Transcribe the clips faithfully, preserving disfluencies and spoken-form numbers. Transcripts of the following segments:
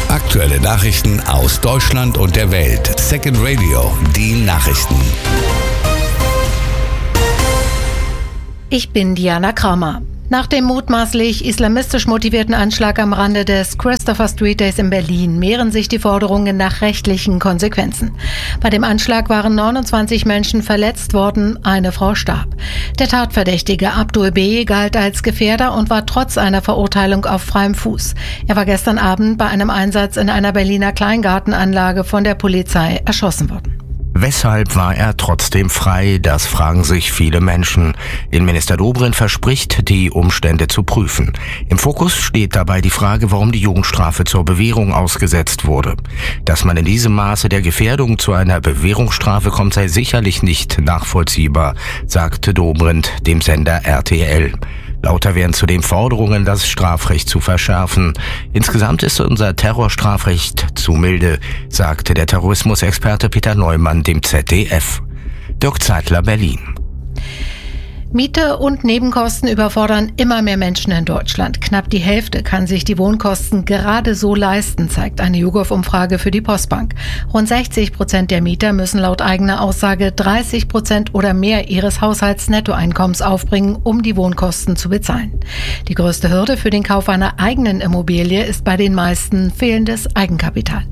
Aktuelle Nachrichten aus Deutschland und der Welt. Second Radio, die Nachrichten. Ich bin Diana Kramer. Nach dem mutmaßlich islamistisch motivierten Anschlag am Rande des Christopher Street Days in Berlin mehren sich die Forderungen nach rechtlichen Konsequenzen. Bei dem Anschlag waren neunundzwanzig Menschen verletzt worden, eine Frau starb. Der Tatverdächtige Abdul B. galt als Gefährder und war trotz einer Verurteilung auf freiem Fuß. Er war gestern Abend bei einem Einsatz in einer Berliner Kleingartenanlage von der Polizei erschossen worden. Weshalb war er trotzdem frei? Das fragen sich viele Menschen. Innenminister Dobrindt verspricht, die Umstände zu prüfen. Im Fokus steht dabei die Frage, warum die Jugendstrafe zur Bewährung ausgesetzt wurde. Dass man in diesem Maße der Gefährdung zu einer Bewährungsstrafe kommt, sei sicherlich nicht nachvollziehbar, sagte Dobrindt dem Sender R T L. Lauter werden zudem Forderungen, das Strafrecht zu verschärfen. Insgesamt ist unser Terrorstrafrecht zu milde, sagte der Terrorismusexperte Peter Neumann dem Z D F. Dirk Zeitler, Berlin. Miete und Nebenkosten überfordern immer mehr Menschen in Deutschland. Knapp die Hälfte kann sich die Wohnkosten gerade so leisten, zeigt eine YouGov-Umfrage für die Postbank. Rund sechzig Prozent der Mieter müssen laut eigener Aussage dreißig Prozent oder mehr ihres Haushaltsnettoeinkommens aufbringen, um die Wohnkosten zu bezahlen. Die größte Hürde für den Kauf einer eigenen Immobilie ist bei den meisten fehlendes Eigenkapital.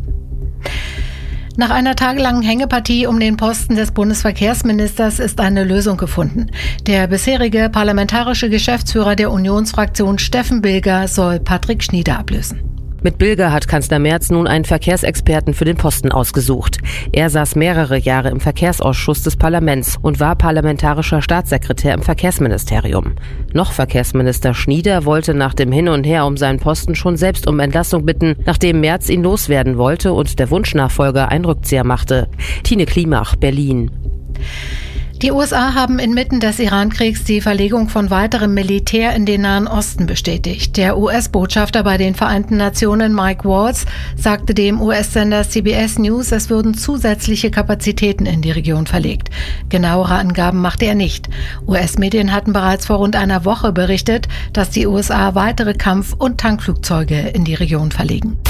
Nach einer tagelangen Hängepartie um den Posten des Bundesverkehrsministers ist eine Lösung gefunden. Der bisherige parlamentarische Geschäftsführer der Unionsfraktion Steffen Bilger soll Patrick Schnieder ablösen. Mit Bilger hat Kanzler Merz nun einen Verkehrsexperten für den Posten ausgesucht. Er saß mehrere Jahre im Verkehrsausschuss des Parlaments und war parlamentarischer Staatssekretär im Verkehrsministerium. Noch Verkehrsminister Schnieder wollte nach dem Hin und Her um seinen Posten schon selbst um Entlassung bitten, nachdem Merz ihn loswerden wollte und der Wunschnachfolger einen Rückzieher machte. Tine Klimach, Berlin. Die U S A haben inmitten des Iran-Kriegs die Verlegung von weiterem Militär in den Nahen Osten bestätigt. Der U S-Botschafter bei den Vereinten Nationen Mike Waltz sagte dem U S-Sender C B S News, es würden zusätzliche Kapazitäten in die Region verlegt. Genauere Angaben machte er nicht. U S-Medien hatten bereits vor rund einer Woche berichtet, dass die U S A weitere Kampf- und Tankflugzeuge in die Region verlegen.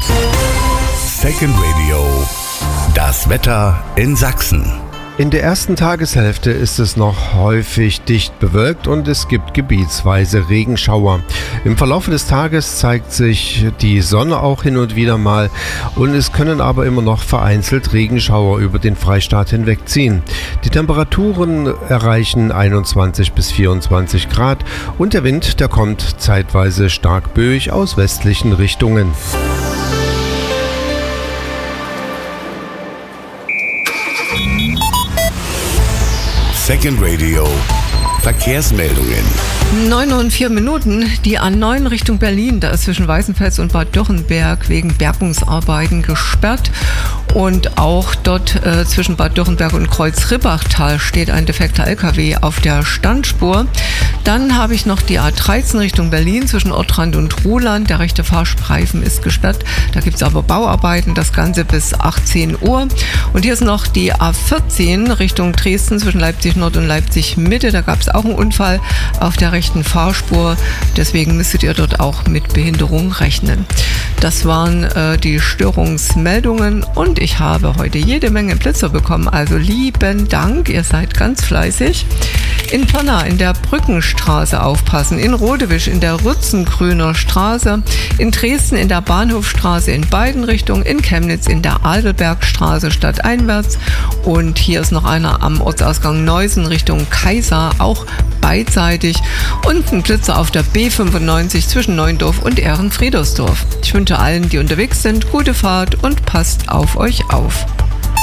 Second Radio, das Wetter in Sachsen. In der ersten Tageshälfte ist es noch häufig dicht bewölkt und es gibt gebietsweise Regenschauer. Im Verlauf des Tages zeigt sich die Sonne auch hin und wieder mal und es können aber immer noch vereinzelt Regenschauer über den Freistaat hinwegziehen. Die Temperaturen erreichen einundzwanzig bis vierundzwanzig Grad und der Wind, der kommt zeitweise stark böig aus westlichen Richtungen. Second Radio, Verkehrsmeldungen. neun Uhr und vier Minuten. Die A neun Richtung Berlin, da ist zwischen Weißenfels und Bad Dürrenberg wegen Bergungsarbeiten gesperrt. Und auch dort äh, zwischen Bad Dürrenberg und Kreuz-Ribbachtal steht ein defekter L K W auf der Standspur. Dann habe ich noch die A dreizehn Richtung Berlin zwischen Ottrand und Ruhland. Der rechte Fahrstreifen ist gesperrt. Da gibt es aber Bauarbeiten, das Ganze bis achtzehn Uhr. Und hier ist noch die A vierzehn Richtung Dresden zwischen Leipzig Nord und Leipzig Mitte. Da gab es auch einen Unfall auf der rechten Fahrspur. Deswegen müsstet ihr dort auch mit Behinderung rechnen. Das waren äh, die Störungsmeldungen und ich habe heute jede Menge Blitzer bekommen. Also lieben Dank, ihr seid ganz fleißig. In Pirna in der Brückenstraße aufpassen, in Rodewisch in der Rützengrüner Straße, in Dresden in der Bahnhofstraße in beiden Richtungen, in Chemnitz in der Adelbergstraße stadteinwärts und hier ist noch einer am Ortsausgang Neusen Richtung Kaiser, auch beidseitig und ein Blitzer auf der B fünfundneunzig zwischen Neuendorf und Ehrenfriedersdorf. Ich wünsche allen, die unterwegs sind, gute Fahrt und passt auf euch auf.